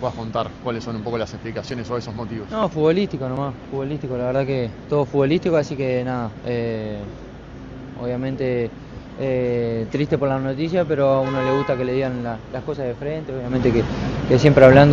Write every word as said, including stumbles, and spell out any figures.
puedas contar cuáles son un poco las explicaciones o esos motivos. No, futbolístico nomás, futbolístico, la verdad que todo futbolístico, así que nada, eh, obviamente eh, triste por la noticia, pero a uno le gusta que le digan la, las cosas de frente, obviamente que, que siempre hablando